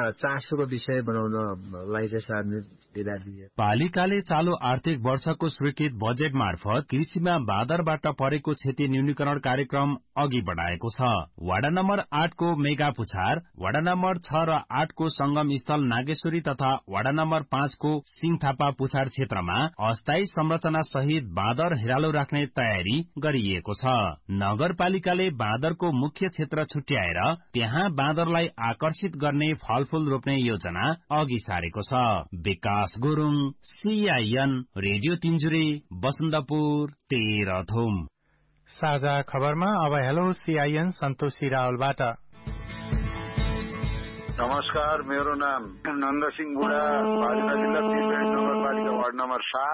चासोको विषय बनाउनलाई चाहिँ सायद निर्देशित दिए। पालिकाले चालू आर्थिक वर्षको स्वीकृत बजेट मार्फत कृषिमा बादरबाट परेको क्षति न्यूनीकरण कार्यक्रम अघि बढ़ाएको छ। वडा नम्बर 8 को मेगा पुछार, वडा नम्बर 6 र 8 को संगम स्थल नागेश्वरी तथा वडा नम्बर 5 को सिंहथापा पुछार क्षेत्रमा अस्थायी संरचना सहित बाँदर हेरालो राख्ने तयारी गरिएको छ। नगरपालिकाले बाँदरको मुख्य क्षेत्र छुट्याएर त्यहाँ बाँदरलाई आकर्षित गर्ने फलफूल रोप्ने योजना अघि सारेको छ। विकास गुरुङ, CIN रेडियो तिनजुरे, बसन्तपुर, तेह्रथुम। साझा खबरमा अब हेलो CIN सन्तोषी रावलबाट। नमस्कार, मेरो नाम नन्दसिंह बुढा, बाजुरा जिल्ला नगरपालिका वार्ड नम्बर 7